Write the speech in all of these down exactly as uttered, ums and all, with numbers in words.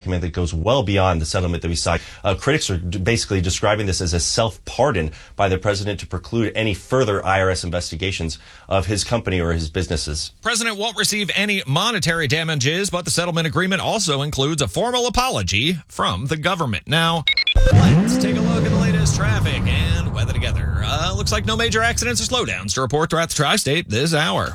document that goes well beyond the settlement that we signed. Uh, critics are basically describing this as a self-pardon by the president to preclude any further I R S investigations of his company or his businesses. President won't receive any monetary damages, but the settlement agreement also includes a formal apology from the government. Now, let's take a look at the latest traffic and weather together. Uh, looks like no major accidents or slowdowns to report throughout the tri-state this hour.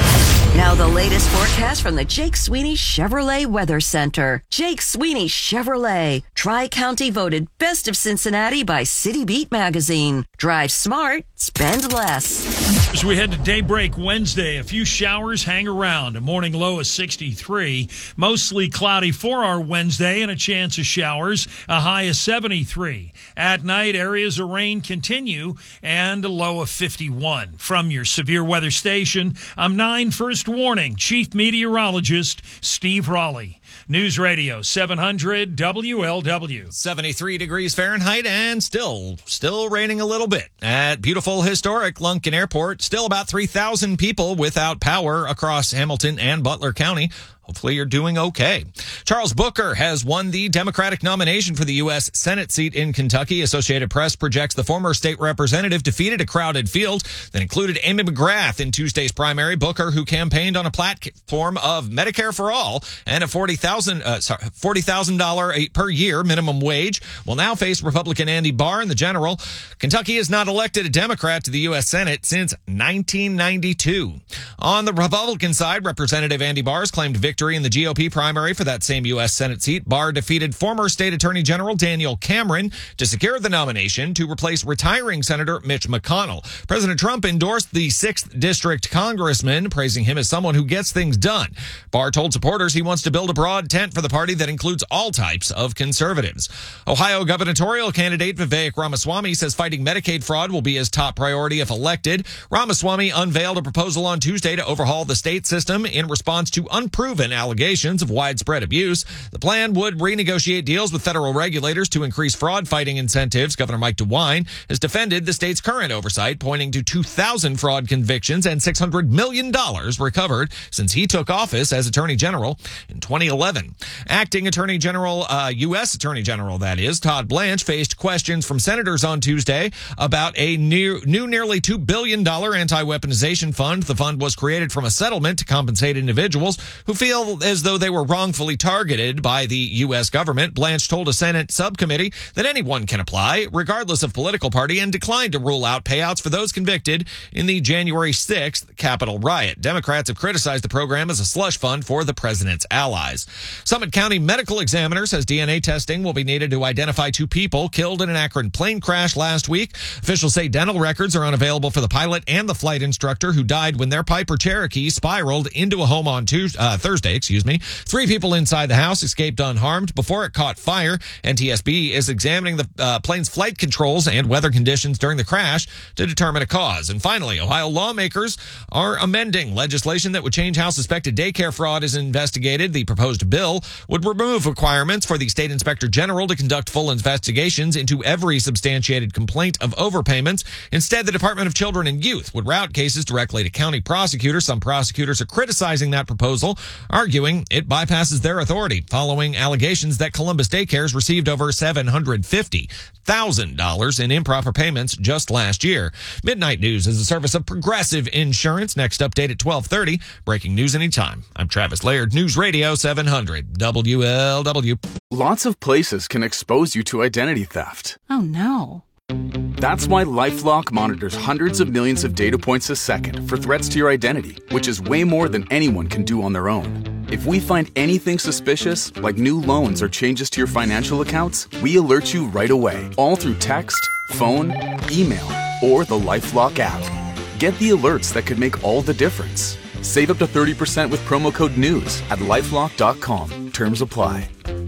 Now the latest forecast from the Jake Sweeney Chevrolet Weather Center. Jake Sweeney Chevrolet. Tri-County voted Best of Cincinnati by City Beat magazine. Drive smart, spend less. As we head to daybreak Wednesday, a few showers hang around. A morning low of sixty-three. Mostly cloudy for our Wednesday and a chance of showers. A high of seventy-three. At night, areas of rain continue and a low of fifty-one. From your severe weather station, I'm nine First Warning Chief Meteorologist Steve Raleigh. News Radio seven hundred W L W. seventy-three degrees Fahrenheit and still, still raining a little bit. At beautiful historic Lunken Airport, still about three thousand people without power across Hamilton and Butler County. Hopefully you're doing okay. Charles Booker has won the Democratic nomination for the U S Senate seat in Kentucky. Associated Press projects the former state representative defeated a crowded field that included Amy McGrath in Tuesday's primary. Booker, who campaigned on a platform of Medicare for all and a forty thousand dollars uh, sorry, forty thousand dollars per year minimum wage, will now face Republican Andy Barr in the general. Kentucky has not elected a Democrat to the U S Senate since nineteen ninety-two. On the Republican side, Representative Andy Barr has claimed victory Victory in the G O P primary for that same U S Senate seat. Barr defeated former State Attorney General Daniel Cameron to secure the nomination to replace retiring Senator Mitch McConnell. President Trump endorsed the sixth District Congressman, praising him as someone who gets things done. Barr told supporters he wants to build a broad tent for the party that includes all types of conservatives. Ohio gubernatorial candidate Vivek Ramaswamy says fighting Medicaid fraud will be his top priority if elected. Ramaswamy unveiled a proposal on Tuesday to overhaul the state system in response to unproven allegations of widespread abuse. The plan would renegotiate deals with federal regulators to increase fraud-fighting incentives. Governor Mike DeWine has defended the state's current oversight, pointing to two thousand fraud convictions and six hundred million dollars recovered since he took office as Attorney General in twenty eleven. Acting Attorney General, uh, U S Attorney General, that is, Todd Blanche faced questions from senators on Tuesday about a new, new nearly two billion dollars anti-weaponization fund. The fund was created from a settlement to compensate individuals who feel as though they were wrongfully targeted by the U S government. Blanche told a Senate subcommittee that anyone can apply, regardless of political party, and declined to rule out payouts for those convicted in the January sixth Capitol riot. Democrats have criticized the program as a slush fund for the president's allies. Summit County Medical Examiner says D N A testing will be needed to identify two people killed in an Akron plane crash last week. Officials say dental records are unavailable for the pilot and the flight instructor who died when their Piper Cherokee spiraled into a home on Tuesday, uh, Thursday. Excuse me. Three people inside the house escaped unharmed before it caught fire. N T S B is examining the uh, plane's flight controls and weather conditions during the crash to determine a cause. And finally, Ohio lawmakers are amending legislation that would change how suspected daycare fraud is investigated. The proposed bill would remove requirements for the state inspector general to conduct full investigations into every substantiated complaint of overpayments. Instead, the Department of Children and Youth would route cases directly to county prosecutors. Some prosecutors are criticizing that proposal, arguing it bypasses their authority following allegations that Columbus Daycares received over seven hundred fifty thousand dollars in improper payments just last year. Midnight News is a service of Progressive Insurance. Next update at twelve thirty. Breaking news anytime. I'm Travis Laird, News Radio seven hundred W L W. Lots of places can expose you to identity theft. Oh no. That's why LifeLock monitors hundreds of millions of data points a second for threats to your identity, which is way more than anyone can do on their own. If we find anything suspicious, like new loans or changes to your financial accounts, we alert you right away, all through text, phone, email, or the LifeLock app. Get the alerts that could make all the difference. Save up to thirty percent with promo code NEWS at lifelock dot com. Terms apply.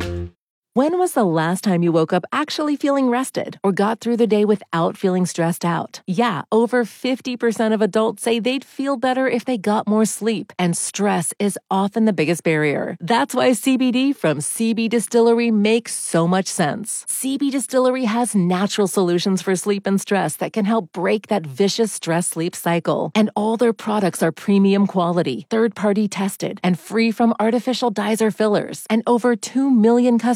When was the last time you woke up actually feeling rested or got through the day without feeling stressed out? Yeah, over fifty percent of adults say they'd feel better if they got more sleep, and stress is often the biggest barrier. That's why C B D from C B Distillery makes so much sense. C B Distillery has natural solutions for sleep and stress that can help break that vicious stress-sleep cycle. And all their products are premium quality, third-party tested, and free from artificial dyes or fillers. And over two million customers